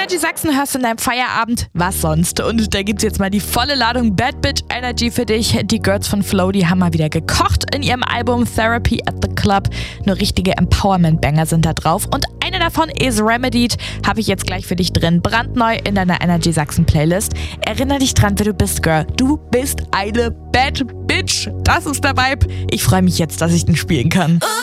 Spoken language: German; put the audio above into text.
Energy Sachsen hörst du in deinem Feierabend, was sonst? Und da gibt's jetzt mal die volle Ladung Bad Bitch Energy für dich. Die Girls von Flow, die haben mal wieder gekocht in ihrem Album Therapy at the Club. Nur richtige Empowerment-Banger sind da drauf. Und eine davon ist Remedied, habe ich jetzt gleich für dich drin. Brandneu in deiner Energy Sachsen Playlist. Erinnere dich dran, wer du bist, Girl. Du bist eine Bad Bitch. Das ist der Vibe. Ich freue mich jetzt, dass ich den spielen kann.